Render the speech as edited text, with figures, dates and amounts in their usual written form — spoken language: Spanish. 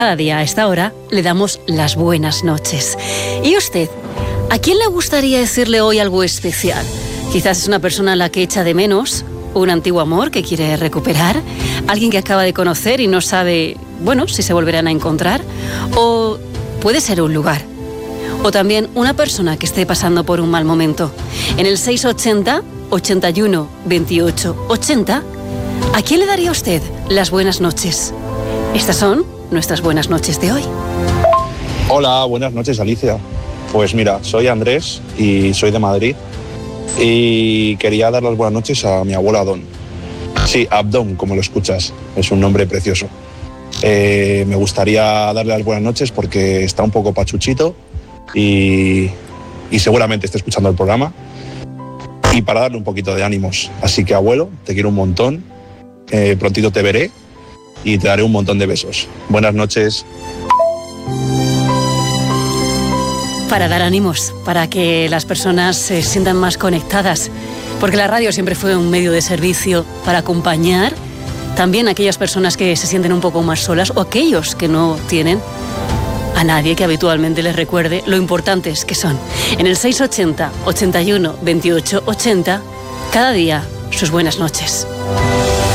Cada día a esta hora le damos las buenas noches. ¿Y usted? ¿A quién le gustaría decirle hoy algo especial? Quizás es una persona a la que echa de menos, un antiguo amor que quiere recuperar, alguien que acaba de conocer y no sabe, si se volverán a encontrar, o puede ser un lugar, o también una persona que esté pasando por un mal momento. En el 680 81 28 80, ¿a quién le daría usted las buenas noches? Estas son nuestras buenas noches de hoy. Hola, buenas noches, Alicia. Pues mira, soy Andrés y soy de Madrid y quería dar las buenas noches a mi abuelo Adón. Sí, Abdón, como lo escuchas, es un nombre precioso. Me gustaría darle las buenas noches porque está un poco pachuchito y seguramente esté escuchando el programa, y para darle un poquito de ánimos. Así que, abuelo, te quiero un montón, prontito te veré y te daré un montón de besos. Buenas noches. Para dar ánimos, para que las personas se sientan más conectadas, porque la radio siempre fue un medio de servicio para acompañar también a aquellas personas que se sienten un poco más solas o aquellos que no tienen a nadie que habitualmente les recuerde lo importantes que son. En el 680 81 28 80, cada día sus buenas noches.